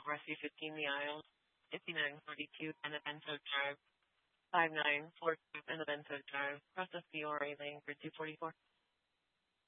Rescue 15 The Isles, 5942 Benevento Drive, 5945 Benevento Drive, process Fiore Lane for 244.